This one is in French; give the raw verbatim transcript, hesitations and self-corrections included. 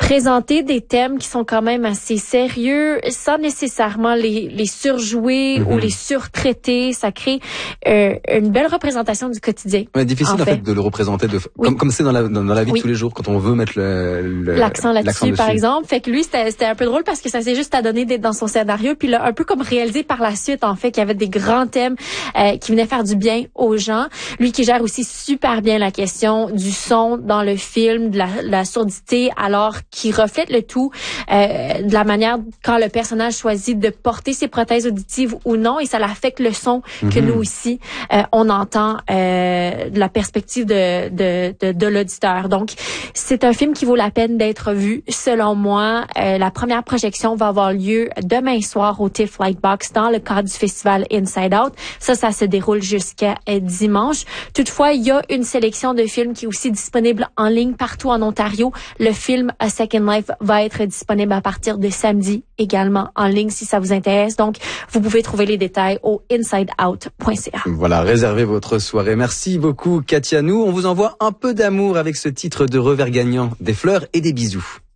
présenter des thèmes qui sont quand même assez sérieux, sans nécessairement les, les surjouer mm-hmm. ou les surtraiter. Ça crée euh, une belle représentation du quotidien. C'est difficile en fait. en fait de le représenter de, oui. comme comme c'est dans la dans, dans la vie oui. de tous les jours quand on veut mettre le, le l'accent là-dessus, l'accent par exemple. Fait que lui c'était c'était un peu drôle parce que ça s'est juste à donner d'être dans son scénario, puis là un peu comme réalisé par la suite en fait qu'il y avait des grands thèmes euh, qui venaient faire du bien aux gens. Lui qui gère aussi super bien la question du son dans le film, de la, la surdité, alors qu'il reflète le tout euh, de la manière quand le personnage choisit de porter ses prothèses auditives ou non, et ça l'affecte le son mm-hmm. que nous ici euh, on entend euh, de la perspective de de de, de l'auditeur. Donc c'est un film qui vaut la peine d'être vu selon moi. Euh, la première projection va avoir lieu demain soir au TIFF Lightbox dans le cadre du festival Inside Out. Ça, ça se déroule jusqu'à euh, dimanche. Toutefois, il y a une sélection de films qui est aussi disponible en ligne partout en Ontario. Le film A Second Life va être disponible à partir de samedi également en ligne si ça vous intéresse. Donc, vous pouvez trouver les détails au inside out point c a. Voilà, réservez votre soirée. Merci beaucoup, Katia. Nous, on vous envoie un peu d'amour avec ce titre de Revers gagnant, des fleurs et des bisous.